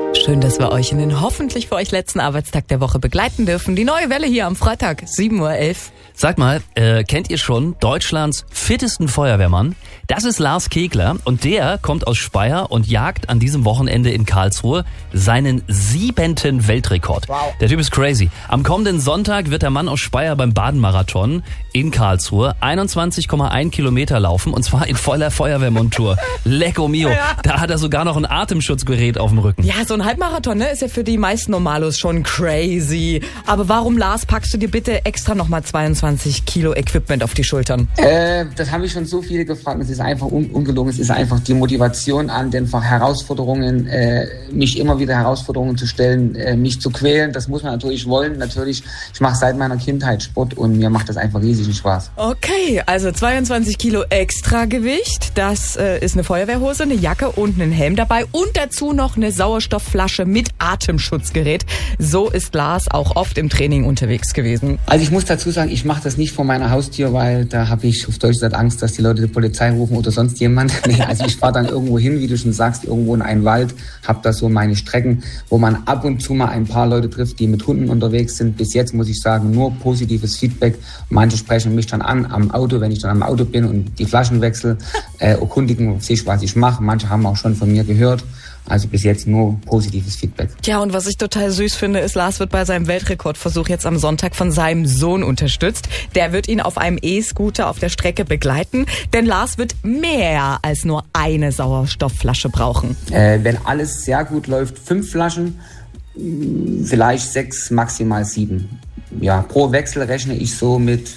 Schön, dass wir euch in den hoffentlich für euch letzten Arbeitstag der Woche begleiten dürfen. Die neue Welle hier am Freitag, 7:11 Uhr. Sag mal, kennt ihr schon Deutschlands fittesten Feuerwehrmann? Das ist Lars Kegler und der kommt aus Speyer und jagt an diesem Wochenende in Karlsruhe seinen 7. Weltrekord. Wow. Der Typ ist crazy. Am kommenden Sonntag wird der Mann aus Speyer beim Baden-Marathon in Karlsruhe 21,1 Kilometer laufen und zwar in voller Feuerwehrmontur. Lecco mio. Ja. Da hat er sogar noch ein Atemschutzgerät auf dem Rücken. Ja, so ein Halbmarathon, ne, ist ja für die meisten Normalos schon crazy. Aber warum, Lars, packst du dir bitte extra nochmal 22 Kilo Equipment auf die Schultern? Das haben mich schon so viele gefragt. Es ist einfach ungelogen. Es ist einfach die Motivation an den Herausforderungen, mich immer wieder Herausforderungen zu stellen, mich zu quälen. Das muss man natürlich wollen. Natürlich, ich mache seit meiner Kindheit Sport und mir macht das einfach riesigen Spaß. Okay, also 22 Kilo Extragewicht. Das ist eine Feuerwehrhose, eine Jacke und einen Helm dabei und dazu noch eine Sauerstoffflasche mit Atemschutzgerät. So ist Lars auch oft im Training unterwegs gewesen. Also ich muss dazu sagen, ich mache das nicht vor meiner Haustür, weil da habe ich auf Deutsch gesagt Angst, dass die Leute die Polizei rufen oder sonst jemand. Nee, also ich fahre dann irgendwo hin, wie du schon sagst, irgendwo in einen Wald, habe da so meine Strecken, wo man ab und zu mal ein paar Leute trifft, die mit Hunden unterwegs sind. Bis jetzt muss ich sagen, nur positives Feedback. Manche sprechen mich dann an am Auto, wenn ich dann am Auto bin und die Flaschen wechsle, erkundigen sich, was ich mache. Manche haben auch schon von mir gehört. Also bis jetzt nur positives Feedback. Ja, und was ich total süß finde, ist, Lars wird bei seinem Weltrekordversuch jetzt am Sonntag von seinem Sohn unterstützt. Der wird ihn auf einem E-Scooter auf der Strecke begleiten, denn Lars wird mehr als nur eine Sauerstoffflasche brauchen. Wenn alles sehr gut läuft, 5 Flaschen, vielleicht 6, maximal 7. Ja, pro Wechsel rechne ich so mit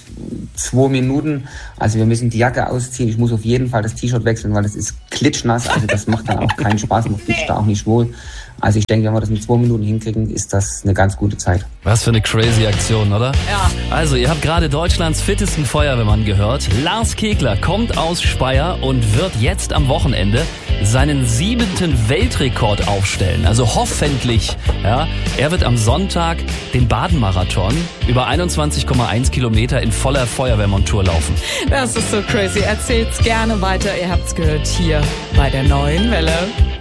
2 Minuten. Also wir müssen die Jacke ausziehen. Ich muss auf jeden Fall das T-Shirt wechseln, weil es ist klitschnass. Also das macht dann auch keinen Spaß. Man fühlt sich da auch nicht wohl. Also ich denke, wenn wir das mit 2 Minuten hinkriegen, ist das eine ganz gute Zeit. Was für eine crazy Aktion, oder? Ja. Also, ihr habt gerade Deutschlands fittesten Feuerwehrmann gehört. Lars Kegler kommt aus Speyer und wird jetzt am Wochenende seinen 7. Weltrekord aufstellen. Also hoffentlich, ja. Er wird am Sonntag den Baden-Marathon über 21,1 Kilometer in voller Feuerwehrmontur laufen. Das ist so crazy. Erzählt's gerne weiter. Ihr habt's gehört hier bei der neuen Welle.